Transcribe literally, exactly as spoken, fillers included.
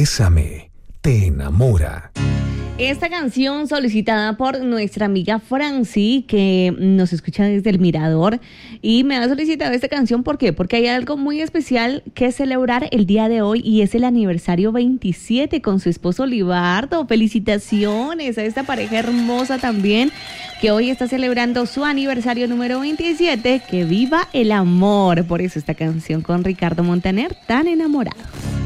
Bésame, te enamora. Esta canción solicitada por nuestra amiga Franci, que nos escucha desde el Mirador, y me ha solicitado esta canción, ¿por qué? Porque hay algo muy especial que celebrar el día de hoy y es el aniversario veintisiete con su esposo Libardo. Felicitaciones a esta pareja hermosa también, que hoy está celebrando su aniversario número veintisiete. Que viva el amor. Por eso esta canción con Ricardo Montaner, Tan Enamorado.